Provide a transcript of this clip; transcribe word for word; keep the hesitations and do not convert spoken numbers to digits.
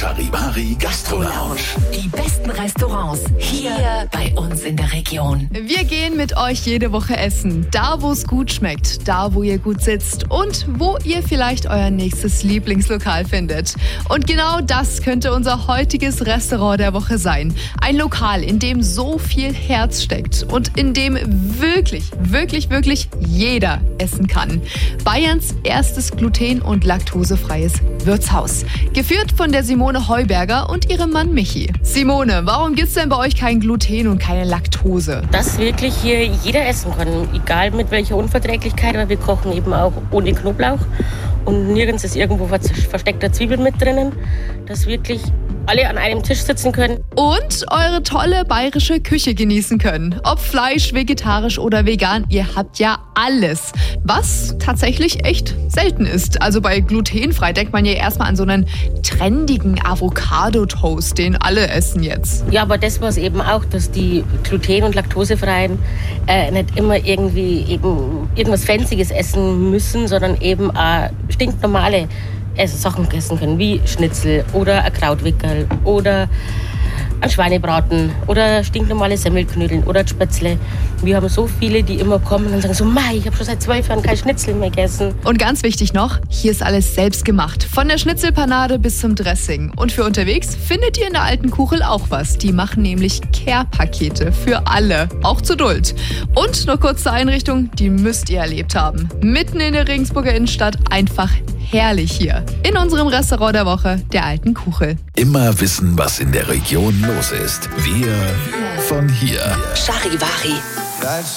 Charivari Gastro Lounge. Die besten Restaurants hier bei uns in der Region. Wir gehen mit euch jede Woche essen. Da, wo es gut schmeckt, da, wo ihr gut sitzt und wo ihr vielleicht euer nächstes Lieblingslokal findet. Und genau das könnte unser heutiges Restaurant der Woche sein. Ein Lokal, in dem so viel Herz steckt und in dem wirklich, wirklich, wirklich jeder essen kann. Bayerns erstes gluten- und laktosefreies Wirtshaus. Geführt von der Simone Heuberger und ihrem Mann Michi. Simone, warum gibt's denn bei euch kein Gluten und keine Laktose? Dass wirklich hier jeder essen kann, egal mit welcher Unverträglichkeit, aber wir kochen eben auch ohne Knoblauch und nirgends ist irgendwo versteckter Zwiebel mit drinnen, dass wirklich alle an einem Tisch sitzen können. Und eure tolle bayerische Küche genießen können. Ob Fleisch, vegetarisch oder vegan, ihr habt ja alles. Was tatsächlich echt selten ist. Also bei glutenfrei denkt man ja erstmal an so einen trendigen Avocado-Toast, den alle essen jetzt. Ja, aber das war es eben auch, dass die gluten- und laktosefreien äh, nicht immer irgendwie eben irgendwas Fancyes essen müssen, sondern eben auch stinknormale Sachen essen können, wie Schnitzel oder ein Krautwickerl oder ein Schweinebraten oder stinknormale Semmelknödeln oder Spätzle. Wir haben so viele, die immer kommen und sagen so, Mei, ich habe schon seit zwölf Jahren kein Schnitzel mehr gegessen. Und ganz wichtig noch, hier ist alles selbst gemacht. Von der Schnitzelpanade bis zum Dressing. Und für unterwegs findet ihr in der Alten Kuchel auch was. Die machen nämlich Care-Pakete für alle, auch zur Duld. Und noch kurz zur Einrichtung, die müsst ihr erlebt haben. Mitten in der Regensburger Innenstadt, einfach herrlich hier. In unserem Restaurant der Woche, der Alten Kuchel. Immer wissen, was in der Region los ist. Wir von hier. Charivari.